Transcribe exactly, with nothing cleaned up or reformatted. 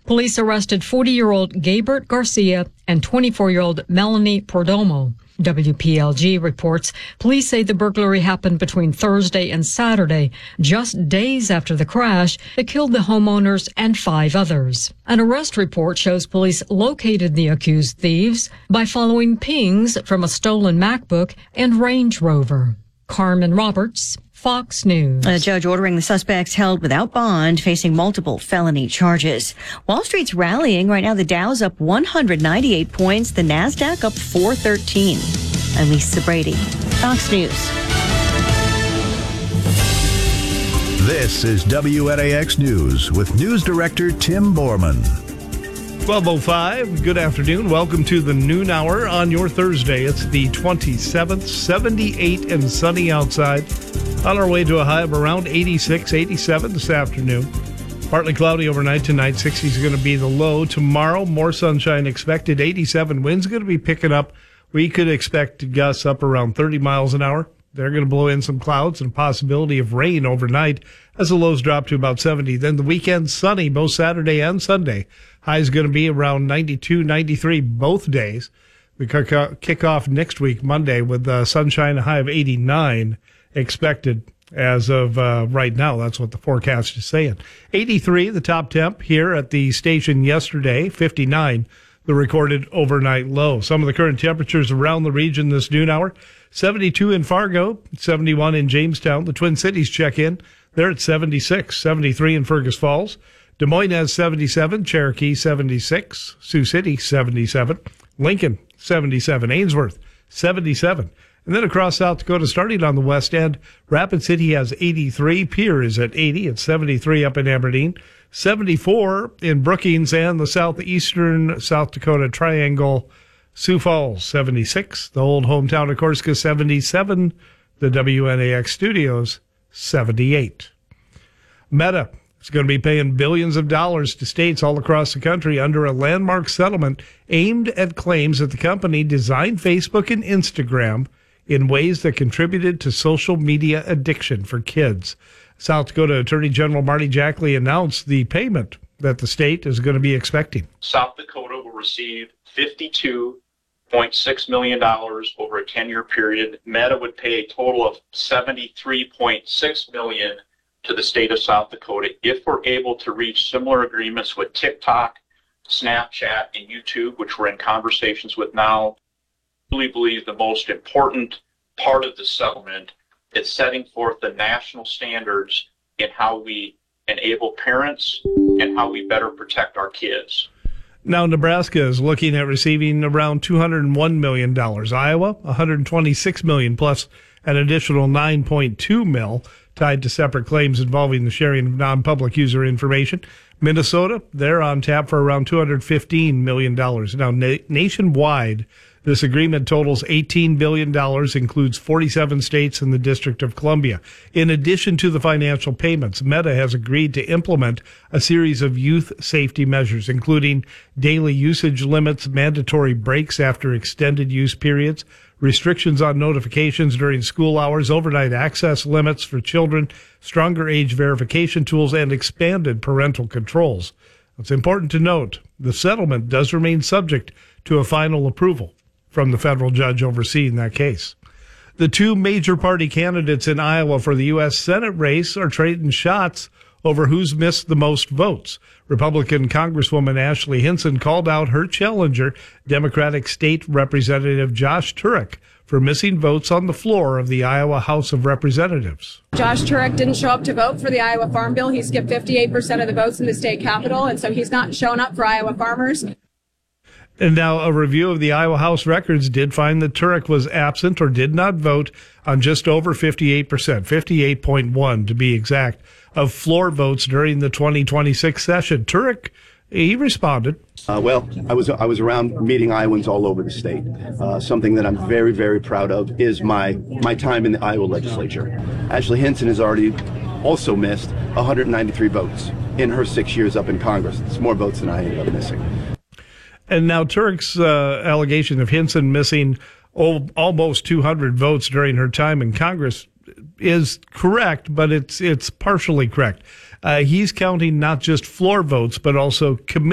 Police arrested forty-year-old Gaybert Garcia and twenty-four-year-old Melanie Perdomo. W P L G reports police say the burglary happened between Thursday and Saturday, just days after the crash that killed the homeowners and five others. An arrest report shows police located the accused thieves by following pings from a stolen MacBook and Range Rover. Carmen Roberts, Fox News. A judge ordering the suspects held without bond, facing multiple felony charges. Wall Street's rallying. Right now, the Dow's up one hundred ninety-eight points, the NASDAQ up four thirteen. I'm Lisa Brady, Fox News. This is W N A X News with News Director Tim Borman. twelve oh five, good afternoon. Welcome to the noon hour on your Thursday. It's the twenty-seventh, seventy-eight and sunny outside. On our way to a high of around eighty-six, eighty-seven this afternoon. Partly cloudy overnight tonight. sixty is going to be the low. Tomorrow, more sunshine expected. eighty-seven. Wind's going to be picking up. We could expect gusts up around thirty miles an hour. They're going to blow in some clouds and possibility of rain overnight as the lows drop to about seventy. Then the weekend, sunny both Saturday and Sunday. High is going to be around ninety-two, ninety-three both days. We kick off next week, Monday, with uh, sunshine, a high of eighty-nine expected as of uh, right now. That's what the forecast is saying. eighty-three, the top temp here at the station yesterday. fifty-nine, the recorded overnight low. Some of the current temperatures around the region this noon hour. seventy-two in Fargo, seventy-one in Jamestown. The Twin Cities check in. They're at seventy-six, seventy-three in Fergus Falls. Des Moines has seventy-seven, Cherokee seventy-six, Sioux City seventy-seven, Lincoln seventy-seven, Ainsworth seventy-seven. And then across South Dakota, starting on the west end, Rapid City has eighty-three, Pierre is at eighty, it's seventy-three up in Aberdeen, seventy-four in Brookings and the southeastern South Dakota Triangle, Sioux Falls seventy-six, the old hometown of Corsica seventy-seven, the W N A X studios seventy-eight. Meta is going to be paying billions of dollars to states all across the country under a landmark settlement aimed at claims that the company designed Facebook and Instagram in ways that contributed to social media addiction for kids. South Dakota Attorney General Marty Jackley announced the payment that the state is going to be expecting. South Dakota will receive fifty-two point six million dollars over a ten-year period. Meta would pay a total of seventy-three point six million dollars to the state of South Dakota if we're able to reach similar agreements with TikTok, Snapchat, and YouTube, which we're in conversations with now. I really believe the most important part of the settlement is setting forth the national standards in how we enable parents and how we better protect our kids. Now, Nebraska is looking at receiving around two hundred one million dollars. Iowa, one hundred twenty-six million dollars, plus an additional nine point two mil tied to separate claims involving the sharing of non-public user information. Minnesota, they're on tap for around two hundred fifteen million dollars. Now, na- nationwide, this agreement totals eighteen billion dollars, includes forty-seven states and the District of Columbia. In addition to the financial payments, Meta has agreed to implement a series of youth safety measures, including daily usage limits, mandatory breaks after extended use periods, restrictions on notifications during school hours, overnight access limits for children, stronger age verification tools, and expanded parental controls. It's important to note the settlement does remain subject to a final approval from the federal judge overseeing that case. The two major party candidates in Iowa for the U S Senate race are trading shots over who's missed the most votes. Republican Congresswoman Ashley Hinson called out her challenger, Democratic State Representative Josh Turek, for missing votes on the floor of the Iowa House of Representatives. Josh Turek didn't show up to vote for the Iowa Farm Bill. He skipped fifty-eight percent of the votes in the state capitol, and so he's not shown up for Iowa farmers. And now a review of the Iowa House records did find that Turek was absent or did not vote on just over fifty-eight percent, fifty-eight point one to be exact, of floor votes during the twenty twenty-six session. Turek, he responded. Uh, well, I was I was around meeting Iowans all over the state. Uh, something that I'm very, very proud of is my, my time in the Iowa legislature. Ashley Hinson has already also missed one hundred ninety-three votes in her six years up in Congress. It's more votes than I ended up missing. And now Turek's uh, allegation of Hinson missing oh, almost two hundred votes during her time in Congress is correct, but it's it's partially correct. Uh, he's counting not just floor votes, but also committee